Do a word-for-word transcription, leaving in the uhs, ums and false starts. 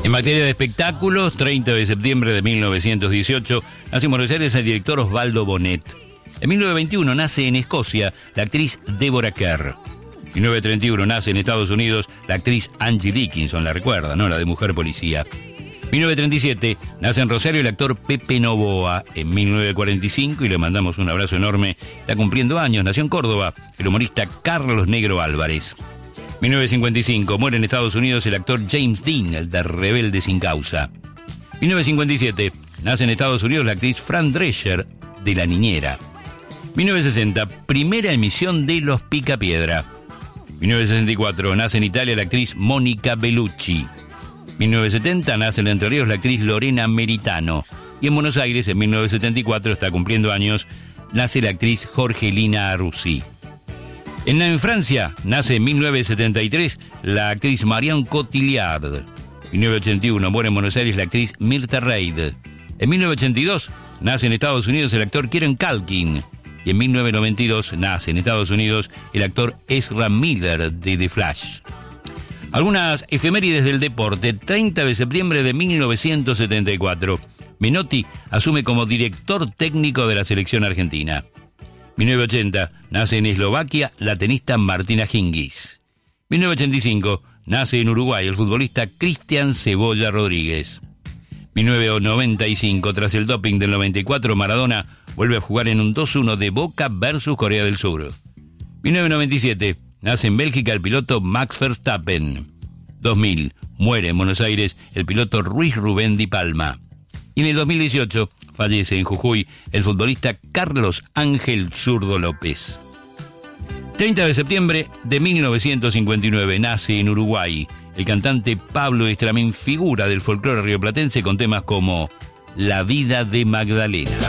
En materia de espectáculos, treinta de septiembre de mil novecientos dieciocho, nace en Buenos Aires el director Osvaldo Bonet. En mil novecientos veintiuno nace en Escocia la actriz Deborah Kerr. En mil novecientos treinta y uno nace en Estados Unidos la actriz Angie Dickinson, la recuerda, ¿no? La de Mujer Policía. En mil novecientos treinta y siete nace en Rosario el actor Pepe Novoa. En mil novecientos cuarenta y cinco, y le mandamos un abrazo enorme, está cumpliendo años, nació en Córdoba el humorista Carlos Negro Álvarez. En mil novecientos cincuenta y cinco muere en Estados Unidos el actor James Dean, el de Rebelde sin causa. En mil novecientos cincuenta y siete nace en Estados Unidos la actriz Fran Drescher, de La Niñera. En mil novecientos sesenta, primera emisión de Los Picapiedra. En mil novecientos sesenta y cuatro nace en Italia la actriz Mónica Bellucci. En mil novecientos setenta nace en Entre Ríos la actriz Lorena Meritano. Y en Buenos Aires, en mil novecientos setenta y cuatro, está cumpliendo años, nace la actriz Jorgelina Arruzzi. En, en Francia nace en mil novecientos setenta y tres la actriz Marion Cotillard. En mil novecientos ochenta y uno muere en Buenos Aires la actriz Mirtha Reid. En mil novecientos ochenta y dos nace en Estados Unidos el actor Kieran Culkin. Y en mil novecientos noventa y dos nace en Estados Unidos el actor Ezra Miller de The Flash. Algunas efemérides del deporte. treinta de septiembre de mil novecientos setenta y cuatro. Menotti asume como director técnico de la selección argentina. mil novecientos ochenta nace en Eslovaquia la tenista Martina Hingis. mil novecientos ochenta y cinco nace en Uruguay el futbolista Cristian Cebolla Rodríguez. mil novecientos noventa y cinco, tras el doping del noventa y cuatro, Maradona vuelve a jugar en un dos uno de Boca versus Corea del Sur. mil novecientos noventa y siete nace en Bélgica el piloto Max Verstappen. dos mil muere en Buenos Aires el piloto Ruiz Rubén Di Palma. Y en el dos mil dieciocho fallece en Jujuy el futbolista Carlos Ángel Zurdo López. treinta de septiembre de mil novecientos cincuenta y nueve nace en Uruguay el cantante Pablo Estramín, figura del folclore rioplatense con temas como La vida de Magdalena.